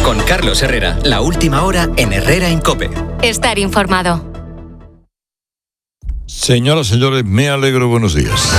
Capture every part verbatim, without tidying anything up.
Con Carlos Herrera, la última hora en Herrera en COPE. Estar informado. Señoras, señores, me alegro, buenos días.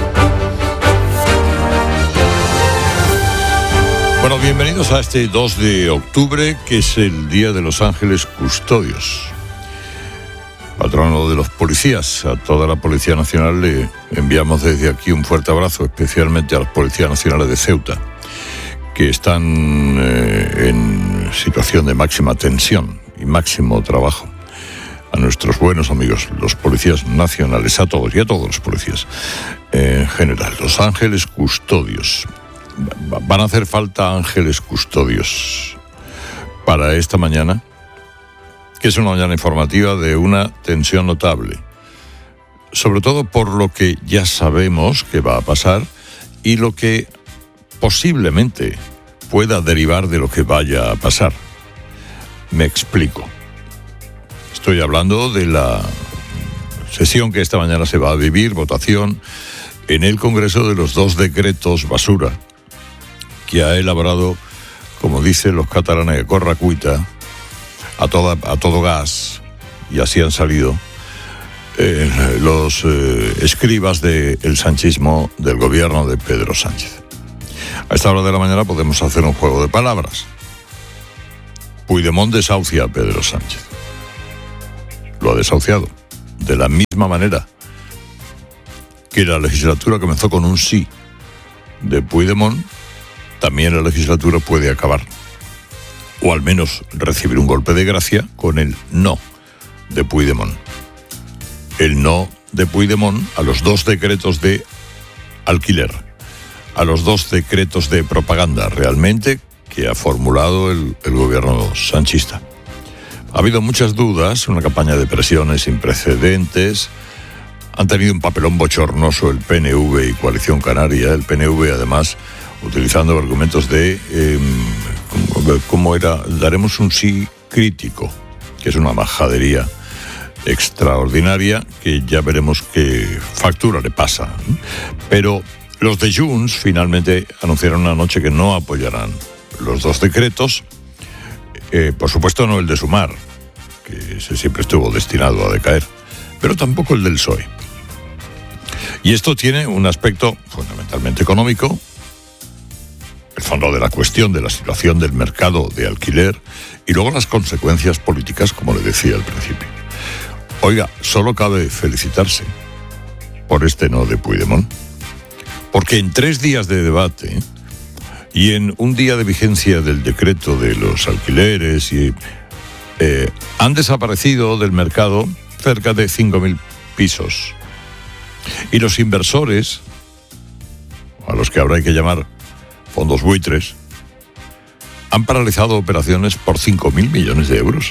Bueno, bienvenidos a este dos de octubre, que es el Día de los Ángeles Custodios. Patrono de los policías. A toda la Policía Nacional le enviamos desde aquí un fuerte abrazo, especialmente a las Policías Nacionales de Ceuta, que están eh, en situación de máxima tensión y máximo trabajo. A nuestros buenos amigos, los policías nacionales, a todos y a todos los policías eh, en general. Los ángeles custodios. Van a hacer falta ángeles custodios para esta mañana, que es una mañana informativa de una tensión notable, sobre todo por lo que ya sabemos que va a pasar y lo que posiblemente pueda derivar de lo que vaya a pasar. Me explico. Estoy hablando de la sesión que esta mañana se va a vivir, votación, en el Congreso de los dos decretos basura que ha elaborado, como dicen los catalanes, a corracuita, a, toda, a todo gas, y así han salido eh, los eh, escribas del sanchismo del gobierno de Pedro Sánchez. A esta hora de la mañana podemos hacer un juego de palabras. Puigdemont desahucia a Pedro Sánchez. Lo ha desahuciado. De la misma manera que la legislatura comenzó con un sí de Puigdemont, también la legislatura puede acabar, o al menos recibir un golpe de gracia, con el no de Puigdemont. El no de Puigdemont a los dos decretos de alquiler, a los dos decretos de propaganda, realmente, que ha formulado el, el gobierno sanchista. Ha habido muchas dudas, una campaña de presiones sin precedentes. Han tenido un papelón bochornoso el P N V y Coalición Canaria. El P N V, además, utilizando argumentos de, eh, ¿cómo era? Daremos un sí crítico, que es una majadería extraordinaria, que ya veremos qué factura le pasa. Pero los de Junts finalmente anunciaron anoche que no apoyarán los dos decretos. Eh, por supuesto no el de Sumar, que ese siempre estuvo destinado a decaer, pero tampoco el del P S O E. Y esto tiene un aspecto fundamentalmente económico, el fondo de la cuestión de la situación del mercado de alquiler, y luego las consecuencias políticas, como le decía al principio. Oiga, solo cabe felicitarse por este no de Puigdemont, porque en tres días de debate y en un día de vigencia del decreto de los alquileres, y, eh, han desaparecido del mercado cerca de cinco mil pisos. Y los inversores, a los que ahora hay que llamar fondos buitres, han paralizado operaciones por cinco mil millones de euros.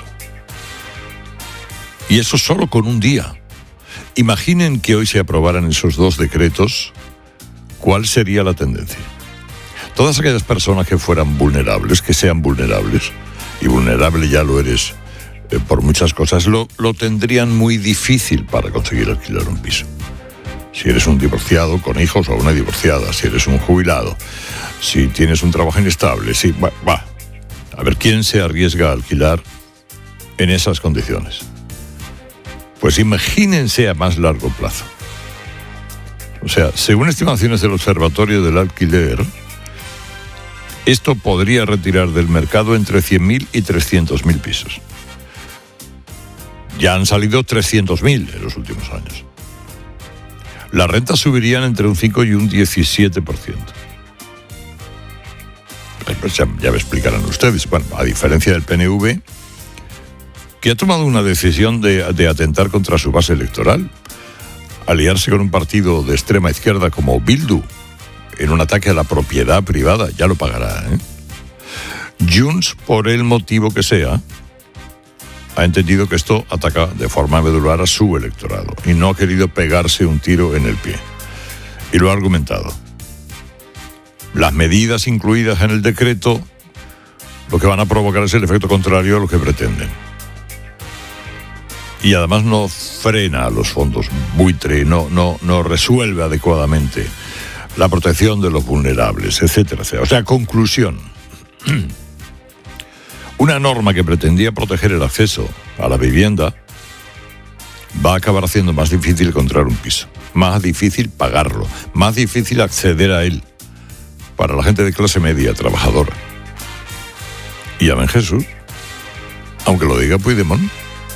Y eso solo con un día. Imaginen que hoy se aprobaran esos dos decretos, ¿cuál sería la tendencia? Todas aquellas personas que fueran vulnerables, que sean vulnerables, y vulnerable ya lo eres eh, por muchas cosas, lo, lo tendrían muy difícil para conseguir alquilar un piso. Si eres un divorciado con hijos o una divorciada, si eres un jubilado, si tienes un trabajo inestable, si, va, va, a ver quién se arriesga a alquilar en esas condiciones. Pues imagínense a más largo plazo. O sea, según estimaciones del Observatorio del Alquiler, esto podría retirar del mercado entre cien mil y trescientos mil pisos. Ya han salido trescientos mil en los últimos años. Las rentas subirían entre un cinco y un diecisiete por ciento. Pues ya, ya me explicarán ustedes. Bueno, a diferencia del P N V, que ha tomado una decisión de, de atentar contra su base electoral, aliarse con un partido de extrema izquierda como Bildu, en un ataque a la propiedad privada, ya lo pagará, ¿eh? Junts, por el motivo que sea, ha entendido que esto ataca de forma medular a su electorado y no ha querido pegarse un tiro en el pie. Y lo ha argumentado. Las medidas incluidas en el decreto lo que van a provocar es el efecto contrario a lo que pretenden. Y además no frena a los fondos buitre, no, no, no resuelve adecuadamente la protección de los vulnerables, etcétera, etcétera. O sea, conclusión. Una norma que pretendía proteger el acceso a la vivienda va a acabar haciendo más difícil encontrar un piso, más difícil pagarlo, más difícil acceder a él para la gente de clase media, trabajadora. Y amén Jesús, aunque lo diga Puigdemont.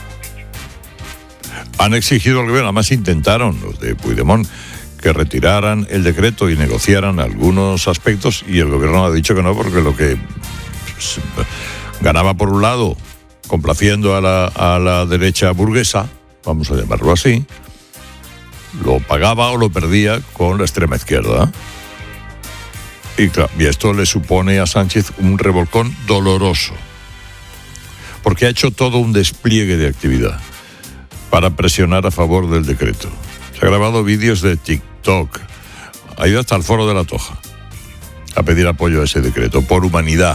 Han exigido al gobierno, además intentaron los de Puigdemont que retiraran el decreto y negociaran algunos aspectos, y el gobierno ha dicho que no, porque lo que ganaba por un lado, complaciendo a la, a la derecha burguesa, vamos a llamarlo así, lo pagaba o lo perdía con la extrema izquierda. Y claro, y esto le supone a Sánchez un revolcón doloroso, porque ha hecho todo un despliegue de actividad para presionar a favor del decreto. Se ha grabado vídeos de TikTok, ha ido hasta el Foro de la Toja a pedir apoyo a ese decreto, por humanidad.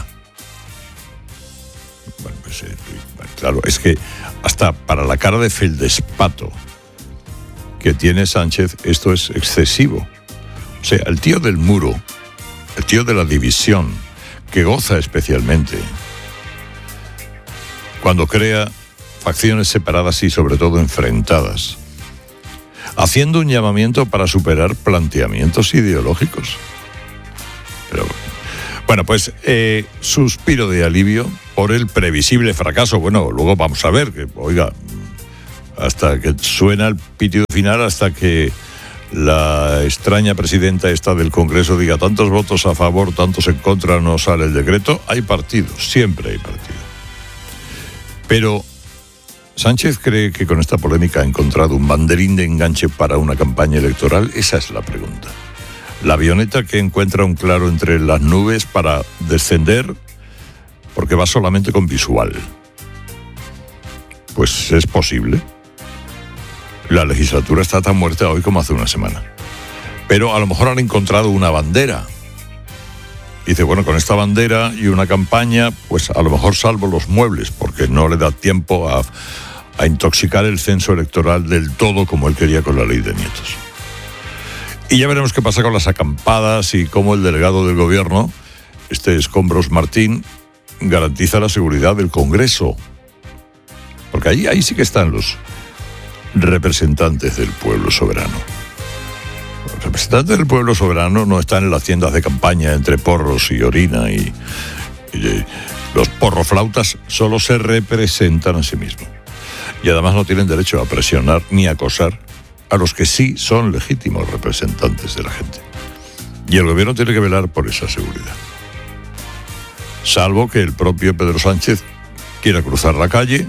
Bueno, pues, eh, claro, es que hasta para la cara de feldespato que tiene Sánchez, esto es excesivo. O sea, el tío del muro, el tío de la división, que goza especialmente cuando crea facciones separadas y sobre todo enfrentadas, haciendo un llamamiento para superar planteamientos ideológicos. Pero, bueno, pues eh, suspiro de alivio por el previsible fracaso. Bueno, luego vamos a ver, que oiga, hasta que suena el pitido final, hasta que la extraña presidenta esta del Congreso diga tantos votos a favor, tantos en contra, no sale el decreto. Hay partidos, siempre hay partidos. Pero ¿Sánchez cree que con esta polémica ha encontrado un banderín de enganche para una campaña electoral? Esa es la pregunta. La avioneta que encuentra un claro entre las nubes para descender porque va solamente con visual. Pues es posible. La legislatura está tan muerta hoy como hace una semana. Pero a lo mejor han encontrado una bandera. Dice, bueno, con esta bandera y una campaña, pues a lo mejor salvo los muebles, porque no le da tiempo a, a intoxicar el censo electoral del todo como él quería con la ley de nietos. Y ya veremos qué pasa con las acampadas y cómo el delegado del gobierno, este Escombros Martín, garantiza la seguridad del Congreso. Porque ahí, ahí sí que están los representantes del pueblo soberano. Los representantes del pueblo soberano no están en las tiendas de campaña entre porros y orina y, y los porroflautas solo se representan a sí mismos. Y además no tienen derecho a presionar ni a acosar a los que sí son legítimos representantes de la gente. Y el gobierno tiene que velar por esa seguridad. Salvo que el propio Pedro Sánchez quiera cruzar la calle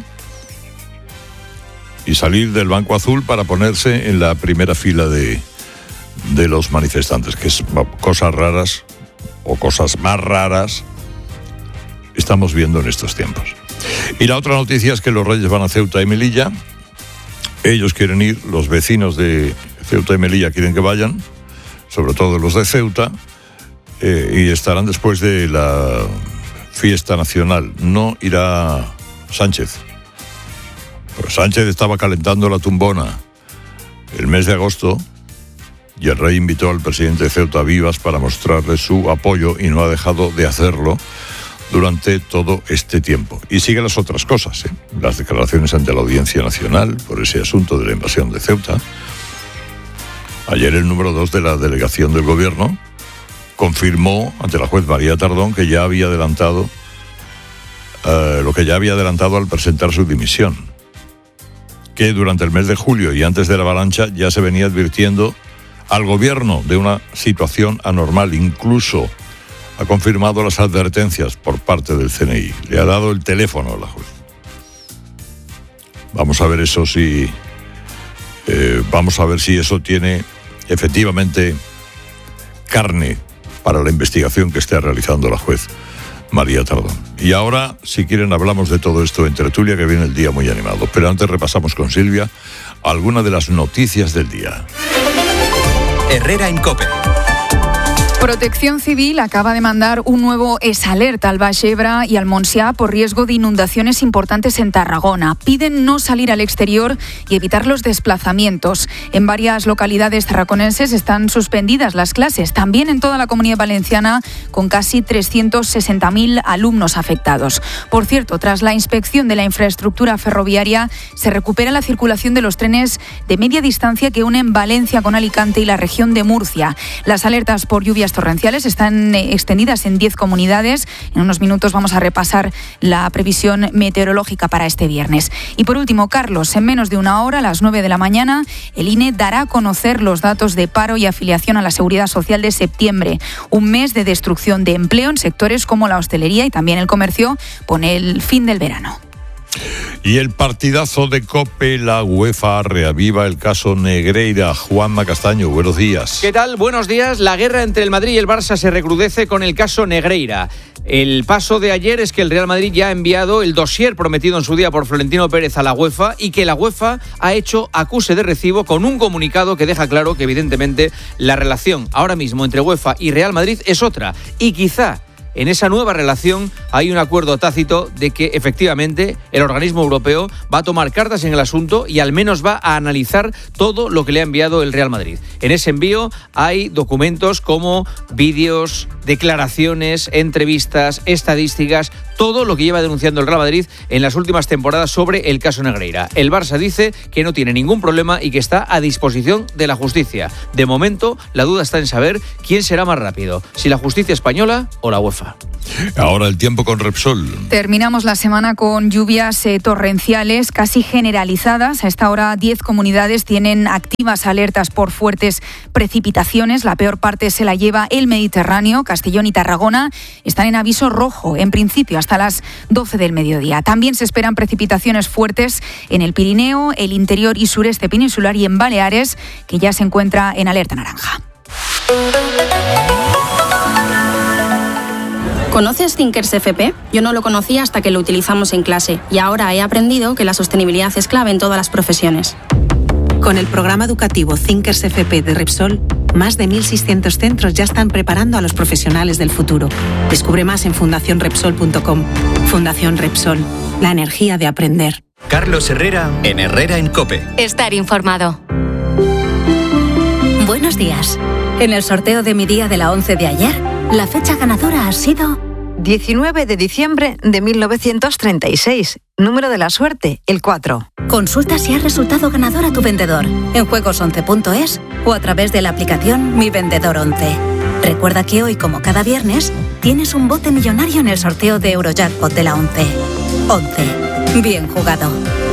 y salir del Banco Azul para ponerse en la primera fila de, de los manifestantes, que es cosas raras o cosas más raras estamos viendo en estos tiempos. Y la otra noticia es que los Reyes van a Ceuta y Melilla. Ellos quieren ir, los vecinos de Ceuta y Melilla quieren que vayan, sobre todo los de Ceuta, eh, y estarán después de la fiesta nacional. No irá Sánchez. Pues Sánchez estaba calentando la tumbona el mes de agosto y el rey invitó al presidente de Ceuta Vivas para mostrarle su apoyo y no ha dejado de hacerlo durante todo este tiempo. Y sigue las otras cosas, ¿eh? Las declaraciones ante la Audiencia Nacional por ese asunto de la invasión de Ceuta. Ayer el número dos de la delegación del gobierno confirmó ante la juez María Tardón que ya había adelantado eh, lo que ya había adelantado al presentar su dimisión, que durante el mes de julio y antes de la avalancha ya se venía advirtiendo al gobierno de una situación anormal. Incluso ha confirmado las advertencias por parte del C N I. Le ha dado el teléfono a la juez. Vamos a ver eso si... Eh, vamos a ver si eso tiene efectivamente carne para la investigación que esté realizando la juez María Tardón. Y ahora, si quieren, hablamos de todo esto en tertulia, que viene el día muy animado. Pero antes repasamos con Silvia algunas de las noticias del día. Herrera en COPE. Protección Civil acaba de mandar un nuevo exalerta al Baix Ebre y al Montsià por riesgo de inundaciones importantes en Tarragona. Piden no salir al exterior y evitar los desplazamientos. En varias localidades tarraconenses están suspendidas las clases, también en toda la Comunidad Valenciana, con casi trescientos sesenta mil alumnos afectados. Por cierto, tras la inspección de la infraestructura ferroviaria, se recupera la circulación de los trenes de media distancia que unen Valencia con Alicante y la región de Murcia. Las alertas por lluvias torrenciales están extendidas en diez comunidades. En unos minutos vamos a repasar la previsión meteorológica para este viernes. Y por último, Carlos, en menos de una hora, a las nueve de la mañana, el I N E dará a conocer los datos de paro y afiliación a la Seguridad Social de septiembre. Un mes de destrucción de empleo en sectores como la hostelería y también el comercio pone el fin del verano. Y el partidazo de COPE, la UEFA reaviva el caso Negreira. Juanma Castaño, buenos días. ¿Qué tal? Buenos días. La guerra entre el Madrid y el Barça se recrudece con el caso Negreira. El paso de ayer es que el Real Madrid ya ha enviado el dossier prometido en su día por Florentino Pérez a la UEFA y que la UEFA ha hecho acuse de recibo con un comunicado que deja claro que evidentemente la relación ahora mismo entre UEFA y Real Madrid es otra y quizá en esa nueva relación hay un acuerdo tácito de que efectivamente el organismo europeo va a tomar cartas en el asunto y al menos va a analizar todo lo que le ha enviado el Real Madrid. En ese envío hay documentos como vídeos, declaraciones, entrevistas, estadísticas, todo lo que lleva denunciando el Real Madrid en las últimas temporadas sobre el caso Negreira. El Barça dice que no tiene ningún problema y que está a disposición de la justicia. De momento, la duda está en saber quién será más rápido, si la justicia española o la UEFA. Ahora el tiempo con Repsol. Terminamos la semana con lluvias eh, torrenciales casi generalizadas. A esta hora diez comunidades tienen activas alertas por fuertes precipitaciones. La peor parte se la lleva el Mediterráneo. Castellón y Tarragona están en aviso rojo, en principio hasta las doce del mediodía. También se esperan precipitaciones fuertes en el Pirineo, el interior y sureste peninsular y en Baleares, que ya se encuentra en alerta naranja. ¿Conoces Thinkers F P? Yo no lo conocía hasta que lo utilizamos en clase y ahora he aprendido que la sostenibilidad es clave en todas las profesiones. Con el programa educativo Thinkers F P de Repsol, más de mil seiscientos centros ya están preparando a los profesionales del futuro. Descubre más en fundación repsol punto com. Fundación Repsol, la energía de aprender. Carlos Herrera en Herrera en COPE. Estar informado. Buenos días. En el sorteo de mi día de la once de ayer, la fecha ganadora ha sido diecinueve de diciembre de mil novecientos treinta y seis. Número de la suerte, el cuatro. Consulta si ha resultado ganador a tu vendedor en juegos once punto es o a través de la aplicación Mi Vendedor once. Recuerda que hoy, como cada viernes, tienes un bote millonario en el sorteo de Eurojackpot de la once. once. Bien jugado.